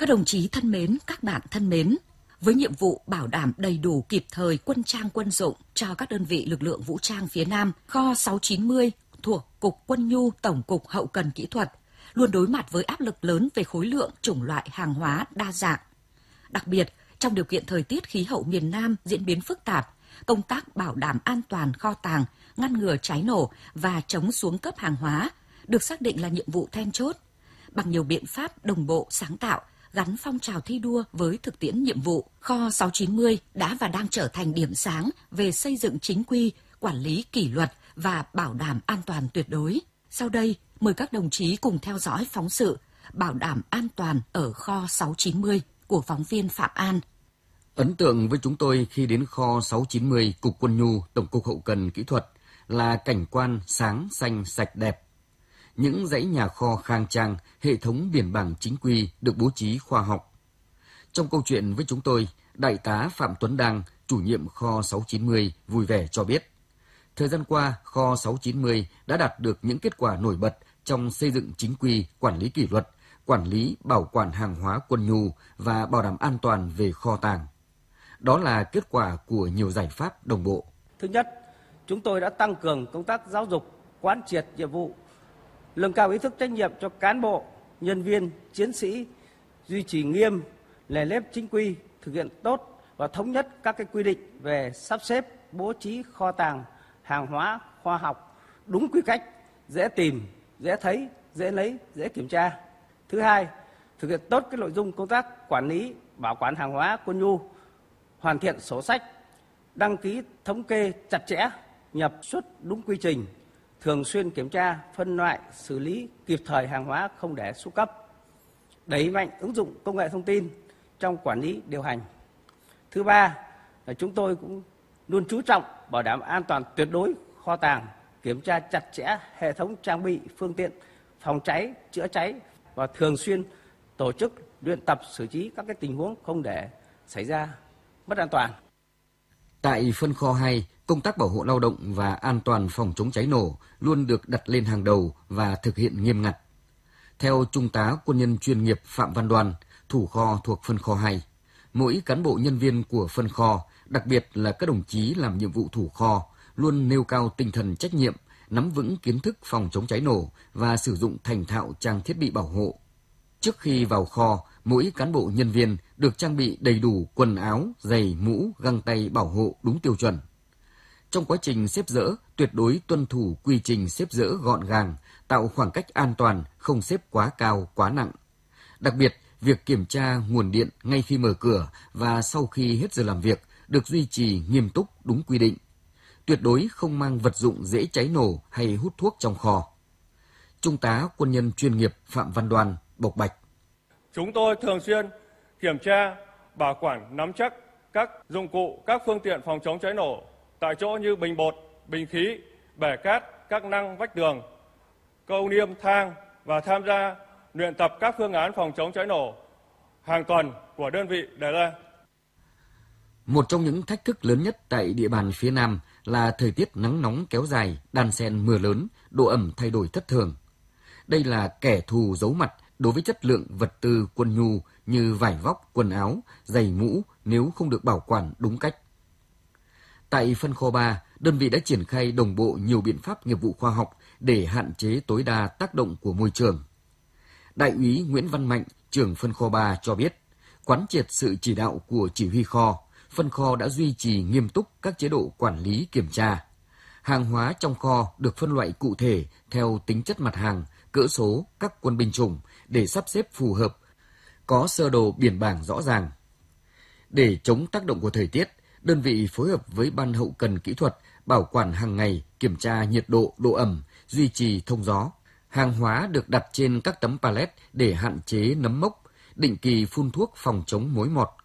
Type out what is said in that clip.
Các đồng chí thân mến, các bạn thân mến, với nhiệm vụ bảo đảm đầy đủ kịp thời quân trang quân dụng cho các đơn vị lực lượng vũ trang phía Nam, kho 690 thuộc Cục Quân nhu Tổng cục Hậu cần Kỹ thuật luôn đối mặt với áp lực lớn về khối lượng, chủng loại hàng hóa đa dạng. Đặc biệt, trong điều kiện thời tiết khí hậu miền Nam diễn biến phức tạp, công tác bảo đảm an toàn kho tàng, ngăn ngừa cháy nổ và chống xuống cấp hàng hóa được xác định là nhiệm vụ then chốt. Bằng nhiều biện pháp đồng bộ sáng tạo, gắn phong trào thi đua với thực tiễn nhiệm vụ, kho 690 đã và đang trở thành điểm sáng về xây dựng chính quy, quản lý kỷ luật và bảo đảm an toàn tuyệt đối. Sau đây, mời các đồng chí cùng theo dõi phóng sự Bảo đảm an toàn ở kho 690 của phóng viên Phạm An. Ấn tượng với chúng tôi khi đến kho 690 Cục Quân nhu Tổng cục Hậu cần Kỹ thuật là cảnh quan sáng, xanh, sạch đẹp. Những dãy nhà kho khang trang, hệ thống biển bảng chính quy được bố trí khoa học. Trong câu chuyện với chúng tôi, Đại tá Phạm Tuấn Đang, chủ nhiệm kho 690 vui vẻ cho biết, thời gian qua, kho 690 đã đạt được những kết quả nổi bật trong xây dựng chính quy, quản lý kỷ luật, quản lý bảo quản hàng hóa quân nhu và bảo đảm an toàn về kho tàng. Đó là kết quả của nhiều giải pháp đồng bộ. Thứ nhất, chúng tôi đã tăng cường công tác giáo dục, quán triệt nhiệm vụ, nâng cao ý thức trách nhiệm cho cán bộ, nhân viên, chiến sĩ, duy trì nghiêm nền nếp chính quy, thực hiện tốt và thống nhất các quy định về sắp xếp, bố trí kho tàng hàng hóa khoa học đúng quy cách, dễ tìm, dễ thấy, dễ lấy, dễ kiểm tra. Thứ hai, thực hiện tốt nội dung công tác quản lý, bảo quản hàng hóa quân nhu, hoàn thiện sổ sách, đăng ký thống kê chặt chẽ, nhập xuất đúng quy trình, thường xuyên kiểm tra, phân loại, xử lý kịp thời hàng hóa không để xuống cấp, đẩy mạnh ứng dụng công nghệ thông tin trong quản lý điều hành. Thứ ba là chúng tôi cũng luôn chú trọng bảo đảm an toàn tuyệt đối kho tàng, kiểm tra chặt chẽ hệ thống trang bị, phương tiện phòng cháy, chữa cháy và thường xuyên tổ chức luyện tập xử trí các tình huống không để xảy ra mất an toàn. Tại phân kho 2, công tác bảo hộ lao động và an toàn phòng chống cháy nổ luôn được đặt lên hàng đầu và thực hiện nghiêm ngặt. Theo Trung tá Quân nhân chuyên nghiệp Phạm Văn Đoan, thủ kho thuộc phân kho 2, mỗi cán bộ nhân viên của phân kho, đặc biệt là các đồng chí làm nhiệm vụ thủ kho, luôn nêu cao tinh thần trách nhiệm, nắm vững kiến thức phòng chống cháy nổ và sử dụng thành thạo trang thiết bị bảo hộ. Trước khi vào kho, mỗi cán bộ nhân viên được trang bị đầy đủ quần áo, giày, mũ, găng tay bảo hộ đúng tiêu chuẩn. Trong quá trình xếp dỡ, tuyệt đối tuân thủ quy trình xếp dỡ gọn gàng, tạo khoảng cách an toàn, không xếp quá cao, quá nặng. Đặc biệt, việc kiểm tra nguồn điện ngay khi mở cửa và sau khi hết giờ làm việc được duy trì nghiêm túc đúng quy định. Tuyệt đối không mang vật dụng dễ cháy nổ hay hút thuốc trong kho. Trung tá Quân nhân chuyên nghiệp Phạm Văn Đoan bộc bạch. Chúng tôi thường xuyên kiểm tra, bảo quản, nắm chắc các dụng cụ, các phương tiện phòng chống cháy nổ tại chỗ như bình bột, bình khí, bể cát, các năng vách tường, câu niêm thang và tham gia luyện tập các phương án phòng chống cháy nổ hàng tuần của đơn vị đề ra. Một trong những thách thức lớn nhất tại địa bàn phía Nam là thời tiết nắng nóng kéo dài, đan xen mưa lớn, độ ẩm thay đổi thất thường. Đây là kẻ thù giấu mặt đối với chất lượng vật tư quân nhu như vải vóc, quần áo, giày mũ nếu không được bảo quản đúng cách. Tại phân kho 3, đơn vị đã triển khai đồng bộ nhiều biện pháp nghiệp vụ khoa học để hạn chế tối đa tác động của môi trường. Đại úy Nguyễn Văn Mạnh, trưởng phân kho 3 cho biết, quán triệt sự chỉ đạo của chỉ huy kho, phân kho đã duy trì nghiêm túc các chế độ quản lý kiểm tra. Hàng hóa trong kho được phân loại cụ thể theo tính chất mặt hàng, cỡ số, các quân binh chủng để sắp xếp phù hợp, có sơ đồ biển bảng rõ ràng. Để chống tác động của thời tiết, đơn vị phối hợp với Ban Hậu cần Kỹ thuật bảo quản hàng ngày, kiểm tra nhiệt độ, độ ẩm, duy trì thông gió. Hàng hóa được đặt trên các tấm pallet để hạn chế nấm mốc, định kỳ phun thuốc phòng chống mối mọt,